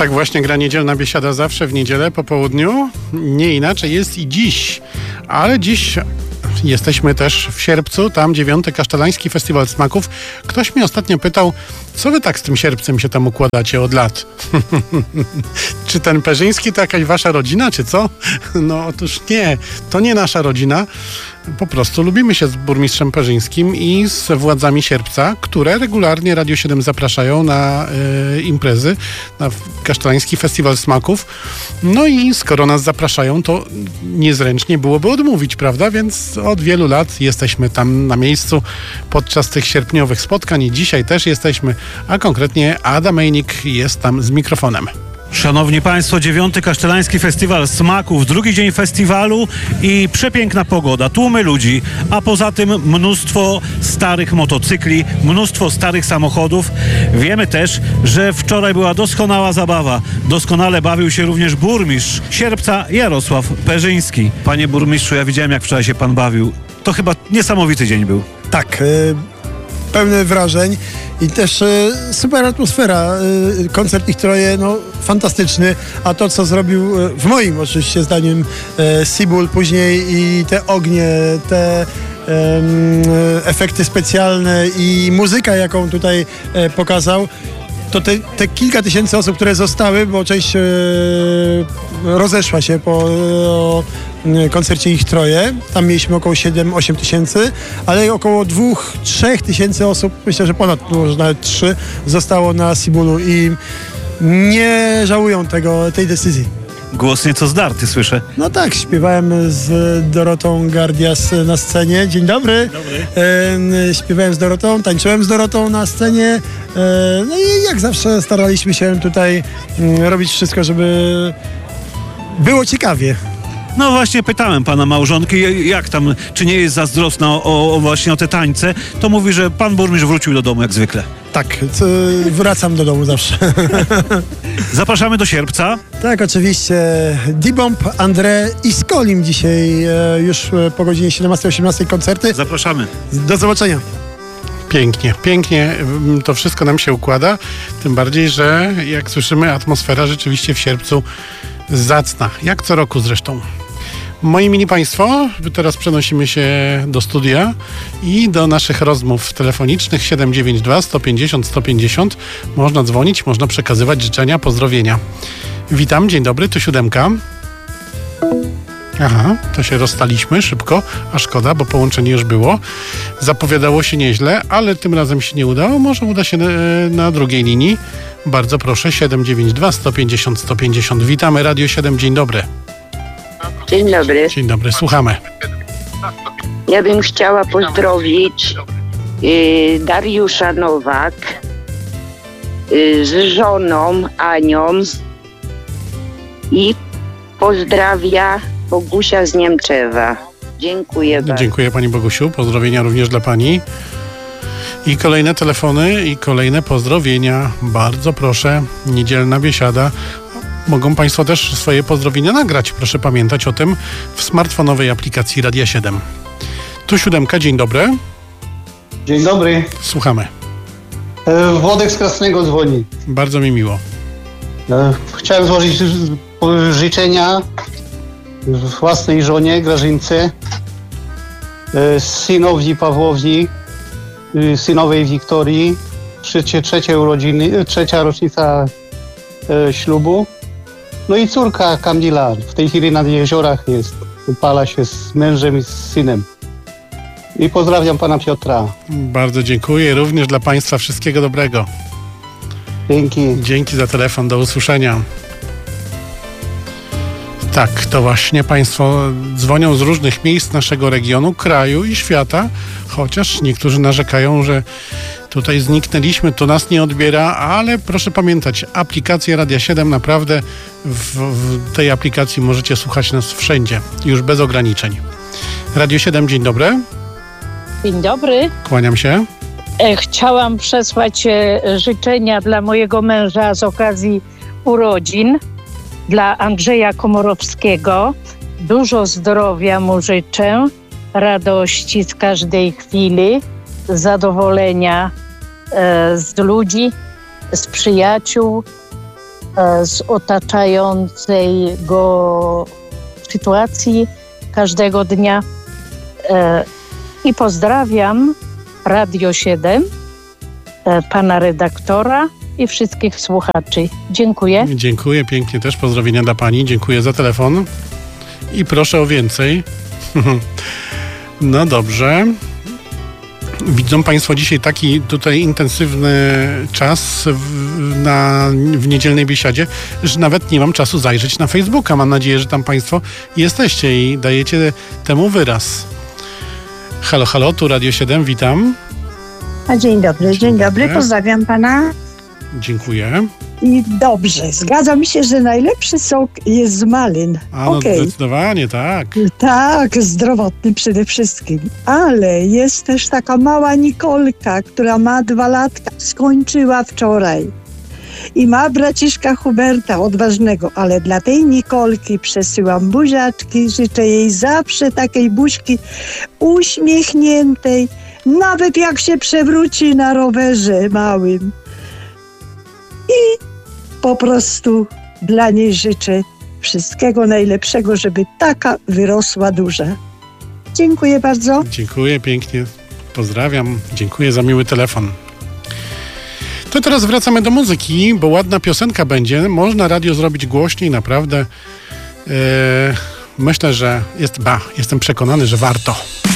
Tak właśnie gra niedzielna biesiada zawsze w niedzielę po południu. Nie inaczej jest i dziś. Ale dziś jesteśmy też w sierpcu, tam 9. Kasztelański Festiwal Smaków. Ktoś mnie ostatnio pytał, co wy tak z tym sierpcem się tam układacie od lat? Czy ten Perzyński to jakaś wasza rodzina, czy co? No otóż nie, to nie nasza rodzina. Po prostu lubimy się z burmistrzem Perzyńskim i z władzami Sierpca, które regularnie Radio 7 zapraszają na imprezy, na Kasztelański Festiwal Smaków. No i skoro nas zapraszają, to niezręcznie byłoby odmówić, prawda? Więc od wielu lat jesteśmy tam na miejscu podczas tych sierpniowych spotkań i dzisiaj też jesteśmy, a konkretnie Ada Mejnik jest tam z mikrofonem. Szanowni Państwo, 9. Kasztelański Festiwal Smaków, drugi dzień festiwalu i przepiękna pogoda, tłumy ludzi, a poza tym mnóstwo starych motocykli, mnóstwo starych samochodów. Wiemy też, że wczoraj była doskonała zabawa. Doskonale bawił się również burmistrz Sierpca Jarosław Perzyński. Panie burmistrzu, ja widziałem, jak wczoraj się pan bawił. To chyba niesamowity dzień był. Tak, pełny wrażeń i też super atmosfera. Koncert Ich Troje, no fantastyczny, a to, co zrobił w moim oczywiście zdaniem Sibul później i te ognie, te efekty specjalne i muzyka, jaką tutaj pokazał, to te kilka tysięcy osób, które zostały, bo część rozeszła się po koncercie Ich Troje. Tam mieliśmy około 7-8 tysięcy, ale około 2-3 tysięcy osób, myślę, że ponad, może nawet 3, zostało na Sibulu i nie żałują tej decyzji. Głos nieco zdarty, słyszę. No tak, śpiewałem z Dorotą Gardias na scenie. Dzień dobry. Śpiewałem z Dorotą, tańczyłem z Dorotą na scenie. No i jak zawsze staraliśmy się tutaj robić wszystko, żeby było ciekawie. No właśnie pytałem pana małżonki, jak tam, czy nie jest zazdrosna właśnie o te tańce, to mówi, że pan burmistrz wrócił do domu jak zwykle. Tak, wracam do domu zawsze. Zapraszamy do Sierpca. Tak, oczywiście. D-Bomb, André i Skolim dzisiaj już po godzinie 17-18 koncerty. Zapraszamy. Do zobaczenia. Pięknie, pięknie to wszystko nam się układa, tym bardziej, że jak słyszymy, atmosfera rzeczywiście w Sierpcu zacna, jak co roku zresztą. Moi mili Państwo, teraz przenosimy się do studia i do naszych rozmów telefonicznych 792 150 150. Można dzwonić, można przekazywać życzenia, pozdrowienia. Witam, dzień dobry, tu 7. Aha, to się rozstaliśmy szybko, a szkoda, bo połączenie już było. Zapowiadało się nieźle, ale tym razem się nie udało. Może uda się na drugiej linii. Bardzo proszę, 792 150 150. Witamy, Radio 7, dzień dobry. Dzień dobry. Dzień dobry, słuchamy. Ja bym chciała pozdrowić Dariusza Nowak z żoną Anią i pozdrawia Bogusia z Niemczewa. Dziękuję bardzo. Dziękuję pani Bogusiu, pozdrowienia również dla pani. I kolejne telefony i kolejne pozdrowienia. Bardzo proszę, niedzielna biesiada. Mogą Państwo też swoje pozdrowienia nagrać. Proszę pamiętać o tym w smartfonowej aplikacji Radia 7. Tu 7, dzień dobry. Dzień dobry. Słuchamy. Włodek z Krasnego dzwoni. Bardzo mi miło. Chciałem złożyć życzenia własnej żonie Grażynce, synowi Pawłowi, synowej Wiktorii, trzecia rocznica ślubu. No i córka Kamila, w tej chwili nad jeziorach jest, upala się z mężem i z synem. I pozdrawiam pana Piotra. Bardzo dziękuję, również dla Państwa wszystkiego dobrego. Dzięki. Dzięki za telefon, do usłyszenia. Tak, to właśnie Państwo dzwonią z różnych miejsc naszego regionu, kraju i świata, chociaż niektórzy narzekają, że tutaj zniknęliśmy, tu nas nie odbiera, ale proszę pamiętać, aplikacja Radia 7 naprawdę w tej aplikacji możecie słuchać nas wszędzie, już bez ograniczeń. Radio 7, dzień dobry. Dzień dobry. Kłaniam się. Chciałam przesłać życzenia dla mojego męża z okazji urodzin, dla Andrzeja Komorowskiego. Dużo zdrowia mu życzę, radości z każdej chwili, zadowolenia z ludzi, z przyjaciół z otaczającej go sytuacji każdego dnia. I pozdrawiam Radio 7, pana redaktora i wszystkich słuchaczy. Dziękuję. Dziękuję pięknie też. Pozdrowienia dla pani. Dziękuję za telefon. I proszę o więcej. No dobrze. Widzą państwo dzisiaj taki tutaj intensywny czas w niedzielnej biesiadzie, że nawet nie mam czasu zajrzeć na Facebooka. Mam nadzieję, że tam państwo jesteście i dajecie temu wyraz. Halo, halo, tu Radio 7, witam. Dzień dobry, pozdrawiam pana. Dziękuję. I dobrze, zgadza mi się, że najlepszy sok jest z malin. Zdecydowanie, tak. Tak, zdrowotny przede wszystkim. Ale jest też taka mała Nikolka, która ma 2 latka, skończyła wczoraj. I ma braciszka Huberta, odważnego, ale dla tej Nikolki przesyłam buziaczki, życzę jej zawsze takiej buźki uśmiechniętej, nawet jak się przewróci na rowerze małym. I po prostu dla niej życzę wszystkiego najlepszego, żeby taka wyrosła duża. Dziękuję bardzo. Dziękuję pięknie. Pozdrawiam. Dziękuję za miły telefon. To teraz wracamy do muzyki, bo ładna piosenka będzie. Można radio zrobić głośniej, naprawdę. Myślę, że jestem przekonany, że warto.